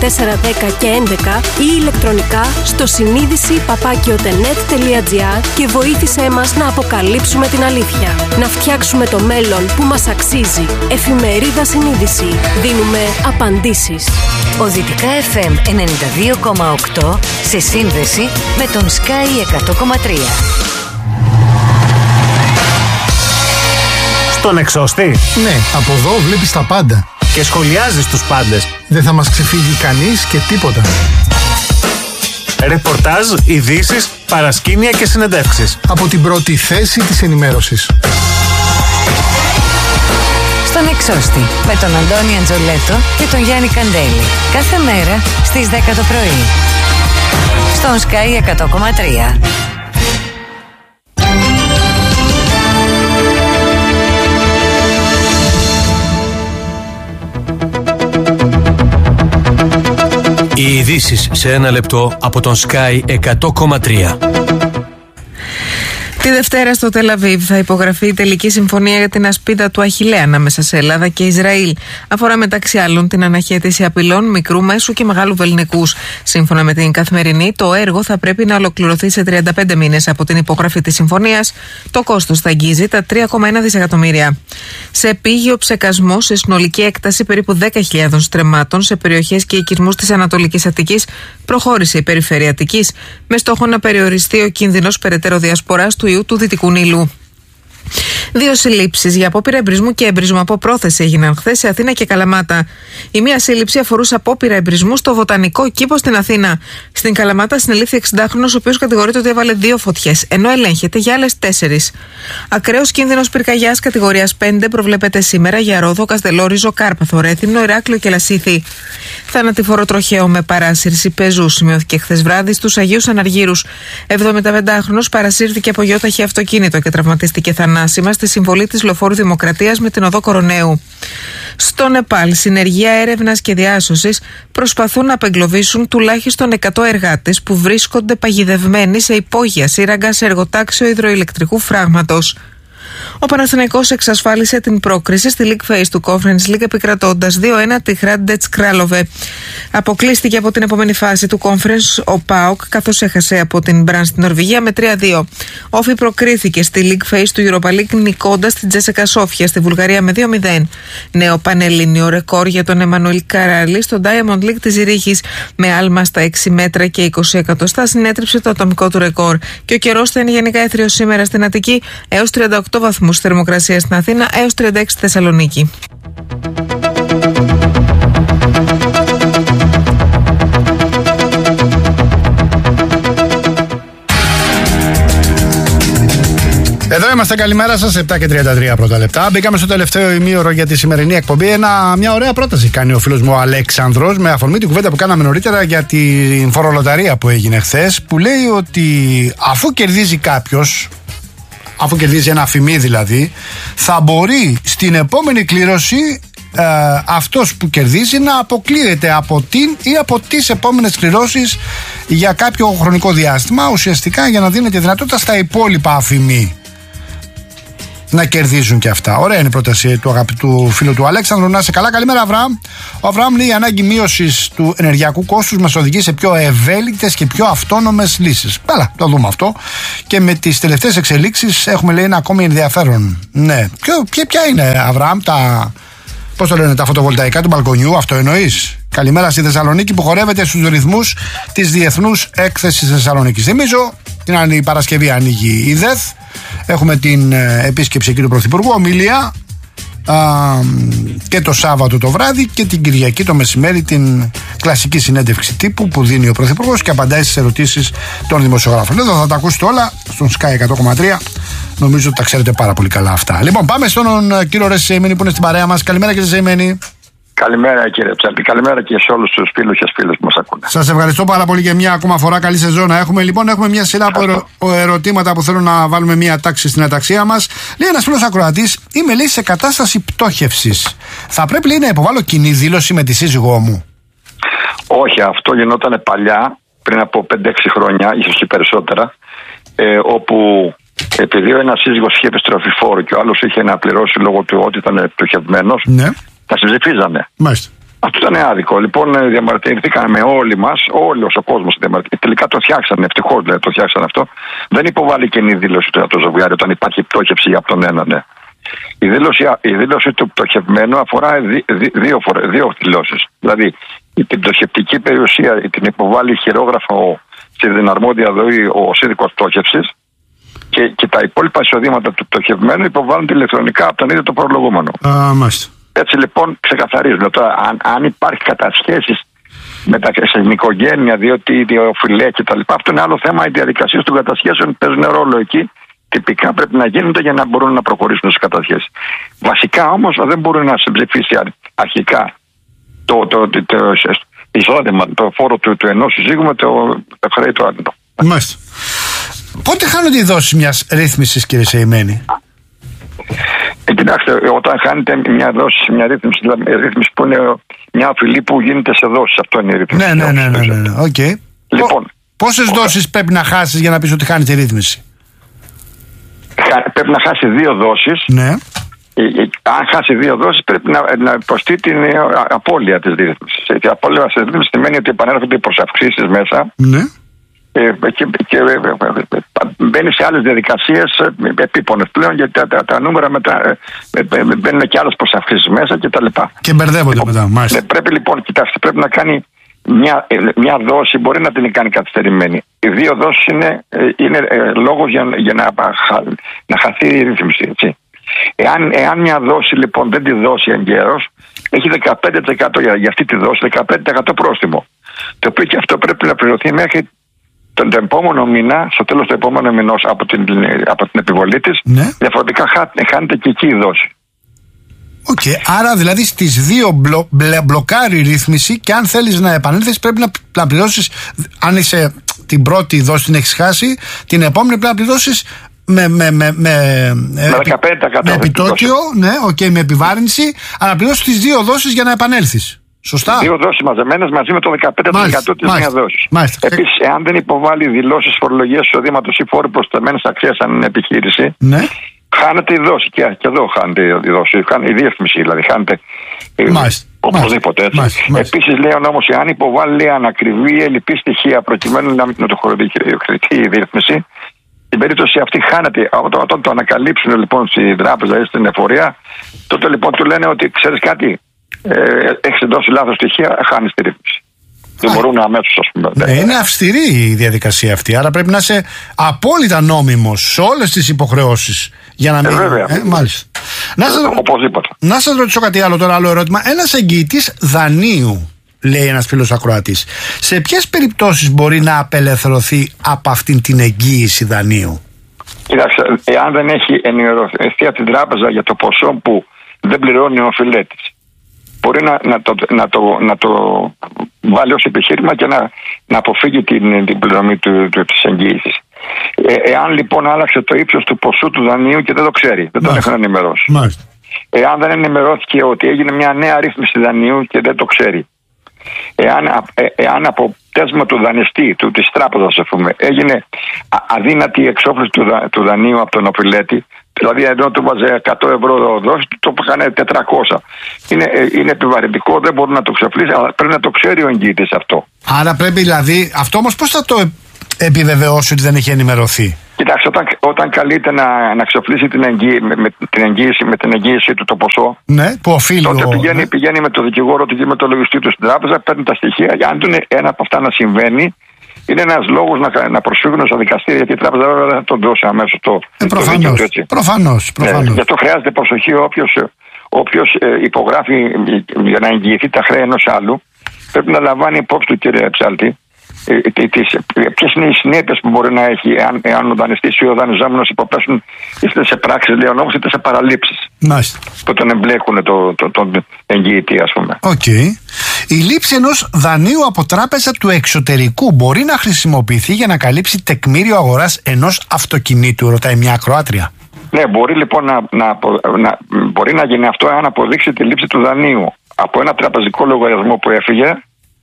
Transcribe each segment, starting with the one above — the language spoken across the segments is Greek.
10 και 11 ή ηλεκτρονικά στο συνείδηση@otenet.gr και βοήθησέ μας να αποκαλύψουμε την αλήθεια. Να φτιάξουμε το μέλλον που μας αξίζει. Εφημερίδα Συνείδηση. Δίνουμε απαντήσεις. Ο Δυτικά FM 92,8 σε σύνδεση με τον Sky 100,3. Στον εξώστη. Ναι, από εδώ βλέπεις τα πάντα. Και σχολιάζεις τους πάντες. Δεν θα μας ξεφύγει κανείς και τίποτα. Ρεπορτάζ, ειδήσεις, παρασκήνια και συνεντεύξεις. Από την πρώτη θέση της ενημέρωσης. Στον εξώστη με τον Αντώνη Αντζολέτο και τον Γιάννη Καντέλη. Κάθε μέρα στις 10 το πρωί. Στον Sky 100,3. Οι ειδήσεις σε ένα λεπτό από τον Sky 100,3. Τη Δευτέρα στο Τελ Αβίβ θα υπογραφεί η τελική συμφωνία για την ασπίδα του Αχιλλέα ανάμεσα σε Ελλάδα και Ισραήλ. Αφορά μεταξύ άλλων την αναχέτηση απειλών μικρού, μέσου και μεγάλου βεληνικούς. Σύμφωνα με την Καθημερινή, το έργο θα πρέπει να ολοκληρωθεί σε 35 μήνες από την υπογραφή της συμφωνίας. Το κόστος θα αγγίζει τα 3,1 δισεκατομμύρια. Σε επίγειο ψεκασμό, σε συνολική έκταση περίπου 10.000 στρεμμάτων σε περιοχές και οικισμούς της Ανατολικής Αττικής, προχώρησε η Περιφέρεια Αττικής με στόχο να περιοριστεί ο κίνδυνος περαιτέρω διασποράς του ιού του Δυτικού Νείλου. 2 συλλήψεις για απόπειρα εμπρισμού και εμπρισμό από πρόθεση έγιναν χθες σε Αθήνα και Καλαμάτα. Η μία σύλληψη αφορούσε απόπειρα εμπρισμού στο Βοτανικό Κήπο στην Αθήνα. Στην Καλαμάτα συνελήφθη 60χρονος, ο οποίος κατηγορείται ότι έβαλε 2 φωτιές, ενώ ελέγχεται για άλλες 4. Ακραίος κίνδυνος πυρκαγιάς κατηγορίας 5 προβλέπεται σήμερα για Ρόδο, Καστελόριζο, Κάρπαθο, Ρέθυμνο, Ηράκλειο και Λασίθι. Θανατηφόρο τροχαίο με παράσυρση πεζού σημειώθηκε χθες βράδυ στους Αγίους Αναργύρους. 75χρονος παρασύρθηκε από γιόταχη αυτοκίνητο και τραυματίστηκε θανάσιμα στη συμβολή της Λεωφόρου Δημοκρατίας με την οδό Κοροναίου. Στο Νεπάλ, συνεργεία έρευνας και διάσωσης προσπαθούν να απεγκλωβίσουν τουλάχιστον 100 εργάτες που βρίσκονται παγιδευμένοι σε υπόγεια σύραγγα σε εργοτάξιο υδροηλεκτρικού φράγματος. Ο Παναθηναϊκός εξασφάλισε την πρόκριση στη League Phase του Conference League επικρατώντας 2-1 τη Hrádec Králové. Αποκλείστηκε από την επόμενη φάση του Conference ο ΠΑΟΚ, καθώς έχασε από την Μπραν στην Νορβηγία με 3-2. Όφι προκρίθηκε στη League Phase του Europa League νικώντας την Τζέσικα Σόφια στη Βουλγαρία με 2-0. Νέο πανελλήνιο ρεκόρ για τον Εμμανουήλ Καράλη στο Diamond League της Ζηρίχης. Με άλμα στα 6 μέτρα και 20 εκατοστά συνέτριψε το ατομικό του ρεκόρ. Και ο καιρός θα είναι γενικά έθριος σήμερα στην Αττική έως 38 βαθμούς θερμοκρασία στην Αθήνα έως 36 στη Θεσσαλονίκη. Εδώ είμαστε, καλημέρα σας, 7 και 33 πρώτα λεπτά. Μπήκαμε στο τελευταίο ημίωρο για τη σημερινή εκπομπή. Μια ωραία πρόταση κάνει ο φίλος μου ο Αλέξανδρος με αφορμή την κουβέντα που κάναμε νωρίτερα για την φορολοταρία που έγινε χθες, που λέει ότι αφού κερδίζει κάποιος, αφού κερδίζει ένα αφημί δηλαδή, θα μπορεί στην επόμενη κλήρωση αυτός που κερδίζει να αποκλείεται από την ή από τις επόμενες κληρώσεις για κάποιο χρονικό διάστημα, ουσιαστικά για να δίνεται δυνατότητα στα υπόλοιπα αφημί να κερδίζουν και αυτά. Ωραία είναι η πρόταση του αγαπητού φίλου του Αλέξανδρου. Να είσαι καλά. Καλημέρα, Αβραάμ. Ο Αβραάμ λέει: η ανάγκη μείωσης του ενεργειακού κόστους μας οδηγεί σε πιο ευέλικτες και πιο αυτόνομες λύσεις. Καλά, το δούμε αυτό. Και με τις τελευταίες εξελίξεις έχουμε, λέει, ένα ακόμη ενδιαφέρον. Ναι. Ποια είναι, Αβραάμ, πώς το λένε, τα φωτοβολταϊκά του μπαλκονιού, αυτό εννοείς? Καλημέρα στη Θεσσαλονίκη που χορεύεται στους ρυθμούς της Διεθνούς Έκθεσης Θεσσαλονίκης. Θυμίζω, την άλλη Παρασκευή ανοίγει η ΔΕΘ. Έχουμε την επίσκεψη εκεί του Πρωθυπουργού, ομιλία και το Σάββατο το βράδυ και την Κυριακή το μεσημέρι την κλασική συνέντευξη τύπου που δίνει ο Πρωθυπουργός και απαντάει στις ερωτήσεις των δημοσιογράφων. Εδώ θα τα ακούσετε όλα στον Sky 100,3. Νομίζω ότι τα ξέρετε πάρα πολύ καλά αυτά. Λοιπόν, πάμε στον κύριο Ρε Σεϊμένη που είναι στην παρέα μας. Καλημέρα, κύριε Σεϊμένη. Καλημέρα, κύριε Ψάλτη. Καλημέρα και σε όλους τους φίλους και φίλες που μας ακούνε. Σας ευχαριστώ πάρα πολύ για μια ακόμα φορά. Καλή σεζόν. Έχουμε μια σειρά από ερωτήματα που θέλω να βάλουμε μια τάξη στην αταξία μας. Λέει ένας φίλος ακροατής: είμαι, λέει, σε κατάσταση πτώχευσης. Θα πρέπει, λέει, να υποβάλω κοινή δήλωση με τη σύζυγό μου? Όχι, αυτό γινόταν παλιά, πριν από 5-6 χρόνια, ίσως και περισσότερα, όπου επειδή ο ένας σύζυγος είχε επιστροφή φόρου και ο άλλος είχε να πληρώσει λόγω του ότι ήταν πτωχευμένος, ναι, τα συμψηφίζανε. Μάλιστα. Αυτό ήταν άδικο. Λοιπόν, διαμαρτυρηθήκαμε όλοι μας, όλος ο κόσμος διαμαρτυρήθηκε. Τελικά το φτιάξανε, ευτυχώς δηλαδή, το φτιάξανε αυτό. Δεν υποβάλλει καινή δήλωση το ζευγάρι όταν υπάρχει πτώχευση από τον έναν. Ναι. Η δήλωση του πτωχευμένου αφορά δύο δηλώσεις. Δηλαδή, την πτωχευτική περιουσία την υποβάλλει χειρόγραφο στην αρμόδια ΔΟΗ ο σύνδικος πτώχευσης και τα υπόλοιπα εισοδήματα του πτωχευμένου υποβάλλονται ηλεκτρονικά από τον ίδιο το προλογούμενο. Έτσι λοιπόν ξεκαθαρίζουμε. Τώρα, αν υπάρχει κατασχέσεις στην οικογένεια, διότι οφειλέ κτλ., αυτό είναι άλλο θέμα. Οι διαδικασίες των κατασχέσεων παίζουν ρόλο εκεί. Τυπικά πρέπει να γίνονται για να μπορούν να προχωρήσουν στις κατασχέσεις. Βασικά όμως δεν μπορεί να συμψηφίσει αρχικά το εισόδημα, το φόρο του ενός συζύγου με το χρέη του άλλου. Μάλιστα. Πότε χάνονται οι δόσεις μιας ρύθμισης, κύριε Σεϊμένη? Κοιτάξτε, όταν χάνεται μια δόση, μια ρύθμιση που είναι μια οφειλή που γίνεται σε δόσεις, αυτό είναι η ρύθμιση. Ναι. Okay. Λοιπόν, πόσες δόσεις πρέπει να χάσεις για να πεις ότι χάνει τη ρύθμιση? Πρέπει να χάσει 2 δόσεις. Ναι. Αν χάσει 2 δόσεις πρέπει να υποστεί την απώλεια της ρύθμισης. Η απώλεια της ρύθμισης σημαίνει ότι επανέρχονται οι προσαυξήσεις μέσα. Ναι. Και μπαίνει σε άλλες διαδικασίες επίπονες πλέον, γιατί τα νούμερα μετά μπαίνουν και άλλες προσαυξήσεις μέσα κτλ. Και μπερδεύονται μετά. Μάλιστα. Πρέπει λοιπόν, κοιτάξτε, πρέπει να κάνει μια δόση, μπορεί να την κάνει καθυστερημένη. Οι 2 δόσεις είναι λόγος για να χαθεί η ρύθμιση. Έτσι. Εάν μια δόση λοιπόν δεν τη δώσει εγκαίρως, έχει 15% για αυτή τη δόση, 15% πρόστιμο. Το οποίο και αυτό πρέπει να πληρωθεί μέχρι τον επόμενο μήνα, στο τέλος του επόμενου μηνός από την επιβολή της. Ναι. Διαφορετικά χάνεται και εκεί η δόση. Άρα δηλαδή στις 2 μπλοκάρει η ρύθμιση, και αν θέλεις να επανέλθεις πρέπει να πληρώσεις, αν είσαι την πρώτη δόση την έχεις χάσει, την επόμενη πρέπει να πληρώσεις με 15% με επιτόκιο, με επιβάρυνση, αλλά πληρώσεις τις 2 δόσεις για να επανέλθεις. Σωστά. 2 δόσεις μαζεμένες μαζί με το 15% της μία δόσης. Επίσης, εάν δεν υποβάλει δηλώσεις φορολογίας εισοδήματος ή φόρου προσταμένης αξίας αν είναι επιχείρηση, ναι, χάνεται η δόση. Και εδώ χάνεται η δόση. Η διεύθυνση δηλαδή χάνεται. Οπωσδήποτε έτσι. Επίσης, λέει ο νόμος, εάν υποβάλει ανακριβή ή ελλειπή στοιχεία προκειμένου να το χωρητική η διεύθυνση, στην περίπτωση αυτή χάνεται. Όταν το ανακαλύψουν λοιπόν στην τράπεζα ή στην εφορία, τότε λοιπόν του λένε ότι ξέρεις κάτι, έχεις δώσει λάθος στοιχεία, χάνεις τη ρύθμιση. Δεν μπορούν αμέσως, ας πούμε. Είναι αυστηρή η διαδικασία αυτή, άρα πρέπει να είσαι απόλυτα νόμιμος σε όλες τις υποχρεώσεις για να μην. Βέβαια. Μάλιστα. Οπωσδήποτε. Να σας ρωτήσω κάτι άλλο τώρα, άλλο ερώτημα. Ένας εγγυητής δανείου, λέει ένας φίλος ακροατής, σε ποιες περιπτώσεις μπορεί να απελευθερωθεί από αυτήν την εγγύηση δανείου? Κοιτάξτε, εάν δεν έχει ενημερωθεί από την τράπεζα για το ποσό που δεν πληρώνει ο οφειλέτης, μπορεί να το βάλει ως επιχείρημα και να αποφύγει την πληρωμή της εγγύησης. Εάν λοιπόν άλλαξε το ύψος του ποσού του δανείου και δεν το ξέρει, δεν τον έχουν ενημερώσει. Εάν δεν ενημερώθηκε ότι έγινε μια νέα ρύθμιση δανείου και δεν το ξέρει. Εάν από πτέσμα του δανειστή, της τράπεζας, ας πούμε, έγινε αδύνατη η εξόφληση του δανείου από τον οφειλέτη, δηλαδή ενώ του βάζε 100 ευρώ δόση, το έκανε 400. Είναι επιβαρυντικό, δεν μπορεί να το ξεφλήσει, αλλά πρέπει να το ξέρει ο εγγυητής αυτό. Άρα πρέπει δηλαδή, αυτό όμως πώς θα το επιβεβαιώσει ότι δεν έχει ενημερωθεί? Κοιτάξτε, όταν καλείται να ξεφλήσει με την εγγύηση του το ποσό, ναι, που οφείλει, τότε πηγαίνει με το δικηγόρο του και με το λογιστή του στην τράπεζα, παίρνει τα στοιχεία. Αν ένα από αυτά να συμβαίνει, είναι ένας λόγος να προσφύγουν στα δικαστήρια, γιατί η τράπεζα βέβαια δεν θα τον δώσει αμέσως το δίκαιο του, έτσι. Προφανώς. Γι' αυτό χρειάζεται προσοχή όποιος υπογράφει για να εγγυηθεί τα χρέη ενός άλλου, πρέπει να λαμβάνει υπόψη του, κύριε Ψάλτη, ποιες είναι οι συνέπειες που μπορεί να έχει εάν ο δανειστής ή ο δανειζόμενος υποπέσουν είτε σε πράξεις, λέει ο νόμος, είτε σε παραλήψεις που τον εμπλέκουν τον εγγυητή, ας πούμε. Η λήψη ενός δανείου από τράπεζα του εξωτερικού μπορεί να χρησιμοποιηθεί για να καλύψει τεκμήριο αγοράς ενός αυτοκινήτου, ρωτάει μια ακροάτρια. Ναι, μπορεί λοιπόν μπορεί να γίνει αυτό αν αποδείξει τη λήψη του δανείου από ένα τραπεζικό λογαριασμό που έφυγε,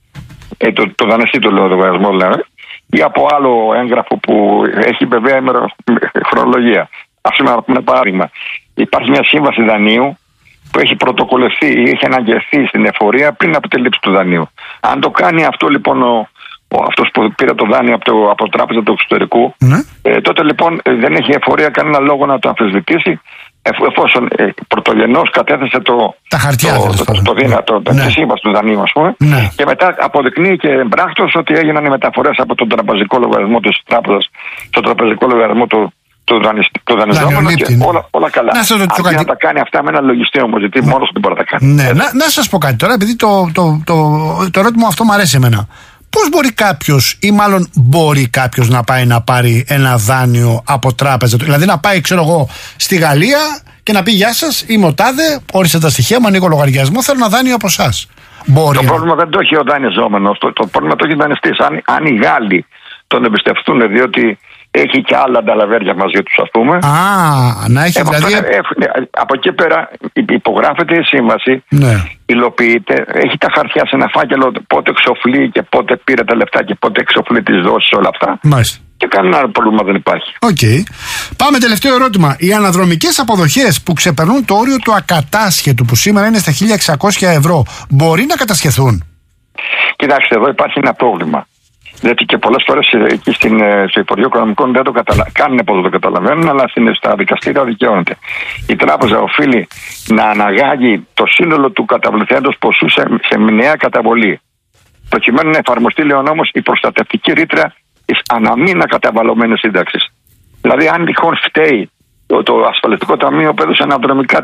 το δανειστή του λογαριασμό δηλαδή, ή από άλλο έγγραφο που έχει βέβαια χρονολογία. Ας πούμε, ένα παράδειγμα. Υπάρχει μια σύμβαση δανείου που έχει πρωτοκολληθεί ή έχει αναγκαστεί στην εφορία πριν από τη λήψη του δανείου. Αν το κάνει αυτό λοιπόν αυτός που πήρε το δάνειο από τράπεζα του εξωτερικού, τότε λοιπόν δεν έχει εφορία κανένα λόγο να το αμφισβητήσει, εφόσον πρωτογενώς κατέθεσε τα χαρτιά, τη σύμβαση του δανείου, ας πούμε, και μετά αποδεικνύει και εμπράκτος ότι έγιναν οι μεταφορές από τον τραπεζικό λογαριασμό της τράπεζας στο τραπεζικό λογαριασμό του δανειζόμενου και όλα καλά. Αρκεί να τα κάνει αυτά με ένα λογιστή όμως, γιατί μόνος δεν μπορεί να τα κάνει. Ναι, να σας πω κάτι τώρα, επειδή το ερώτημα αυτό μου αρέσει εμένα. Πώς μπορεί κάποιος, ή μάλλον μπορεί κάποιος να πάει να πάρει ένα δάνειο από τράπεζα, δηλαδή να πάει, ξέρω εγώ, στη Γαλλία και να πει γεια σας, είμαι ο τάδε, όρισε τα στοιχεία μου, ανοίγω λογαριασμό, θέλω ένα δάνειο από εσάς. Το πρόβλημα δεν το έχει ο δανειζόμενος, το πρόβλημα το έχει ο δανειστής. Αν οι Γάλλοι τον εμπιστευτούν, διότι έχει και άλλα ανταλαβέρια μαζί τους, ας πούμε. Να έχει δηλαδή. Από εκεί πέρα υπογράφεται η σύμβαση, υλοποιείται, έχει τα χαρτιά σε ένα φάκελο πότε εξοφλεί και πότε πήρε τα λεφτά και πότε εξοφλεί τις δόσεις, όλα αυτά. Μάλιστα. Και κανένα άλλο πρόβλημα δεν υπάρχει. Πάμε τελευταίο ερώτημα. Οι αναδρομικές αποδοχές που ξεπερνούν το όριο του ακατάσχετου, που σήμερα είναι στα 1.600 ευρώ, μπορεί να κατασχεθούν? Κοιτάξτε, εδώ υπάρχει ένα πρόβλημα. Γιατί και πολλές φορές εκεί στο Υπουργείο Οικονομικών δεν το κάνουν πως το καταλαβαίνουν, αλλά στα δικαστήρια δικαιώνεται. Η τράπεζα οφείλει να αναγάγει το σύνολο του καταβληθέντος ποσού σε μηνιαία καταβολή, προκειμένου να εφαρμοστεί, λέει ο νόμος, η προστατευτική ρήτρα της αναμήνα καταβαλλομένης σύνταξης. Δηλαδή, αν τυχόν φταίει το ασφαλιστικό ταμείο που έδωσε αναδρομικά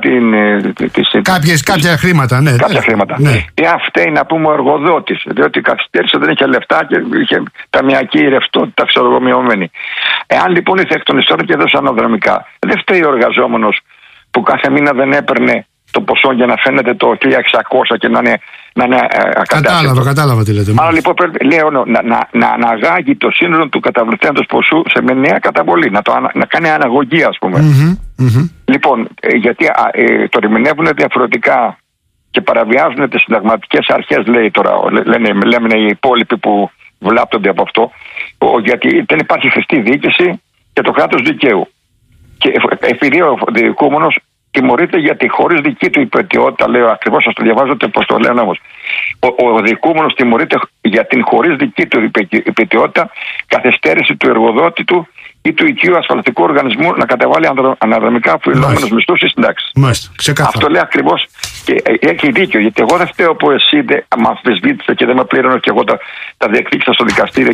κάποια χρήματα, κάποια χρήματα. Ή αν φταίει, να πούμε, ο εργοδότης, διότι καθυστέρησε, δεν είχε λεφτά και είχε ταμιακή ρευστότητα αξιολογομοιωμένη. Εάν λοιπόν ήρθε εκ των υστέρων και έδωσε αναδρομικά, δεν φταίει ο εργαζόμενος που κάθε μήνα δεν έπαιρνε το ποσό για να φαίνεται το 1.600 και να είναι ακατάστατο. Κατάλαβα τι λέτε. Άρα λοιπόν πρέπει, λέω, να αναγάγει το σύνολο του καταβληθέντος ποσού σε νέα καταβολή, να κάνει αναγωγή, ας πούμε. Λοιπόν, γιατί το ερμηνεύουν διαφορετικά και παραβιάζουν τις συνταγματικές αρχές, λέει τώρα, λέμε οι υπόλοιποι που βλάπτονται από αυτό, γιατί δεν υπάρχει χρηστή διοίκηση και το κράτος δικαίου. Και επειδή ο διοικούμενος τιμωρείται γιατί χωρίς δική του υπετιότητα, λέω ακριβώς, σας το διαβάζω πώς το λέω όμως. Ο διοικούμενος τιμωρείται για την χωρίς δική του υπετιότητα καθυστέρηση του εργοδότη του ή του οικείου ασφαλιστικού οργανισμού να καταβάλει αναδρομικά οφειλόμενους μισθούς ή συντάξεις. Αυτό λέει ακριβώς και έχει δίκιο, γιατί εγώ δεν φταίω που εσύ με αμφισβήτησε και δεν με πλήρωνε και εγώ τα διεκδίκησα στο δικαστήριο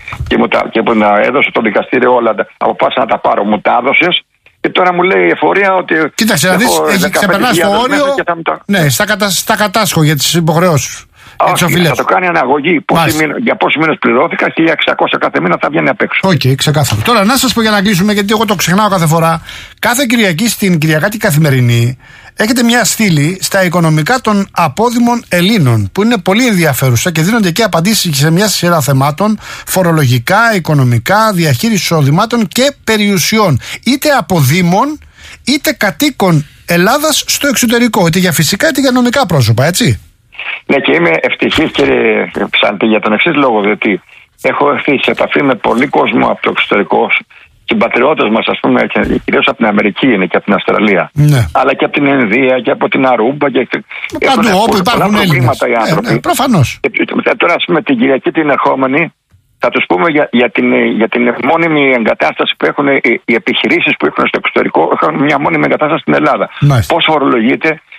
και μου έδωσε το δικαστήριο όλα, αποφάσισα να τα πάρω, μου τα έδωσες. Και τώρα μου λέει η εφορία ότι. Κοίταξε, να δεις, έχει ξεπερνάσει το όριο. Ναι, στα κατάσχω για τις υποχρεώσεις. Όχι, θα το κάνει αναγωγή. Για πόσους μήνες πληρώθηκα, 1.600 κάθε μήνα θα βγαίνει απ' έξω. Ξεκάθαρο. Τώρα να σας πω για να κλείσουμε, γιατί εγώ το ξεχνάω κάθε φορά. Κάθε Κυριακή στην Κυριακάτη Καθημερινή έχετε μια στήλη στα οικονομικά των απόδημων Ελλήνων, που είναι πολύ ενδιαφέρουσα και δίνονται και απαντήσεις σε μια σειρά θεμάτων φορολογικά, οικονομικά, διαχείριση εισοδημάτων και περιουσιών. Είτε αποδήμων είτε κατοίκων Ελλάδας στο εξωτερικό, είτε για φυσικά είτε για νομικά πρόσωπα, έτσι. Ναι, και είμαι ευτυχής, κύριε Ψάντη, για τον εξής λόγο, διότι έχω έρθει σε επαφή με πολύ κόσμο από το εξωτερικό, συμπατριώτες μας, ας πούμε, κυρίως από την Αμερική είναι και από την Αυστραλία, αλλά και από την Ινδία και από την Αρούμπα. Παντού όπου υπάρχουν Έλληνες. οι άνθρωποι. Προφανώς. Τώρα, ας πούμε, την Κυριακή την ερχόμενη, θα τους πούμε για την μόνιμη εγκατάσταση που έχουν οι επιχειρήσεις που έχουν στο εξωτερικό, έχουν μια μόνιμη εγκατάσταση στην Ελλάδα. Πώς φορολογείται